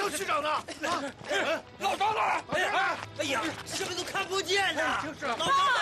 张区长呢？ 老张呢？哎呀，什么都看不见呐！ 就是老张。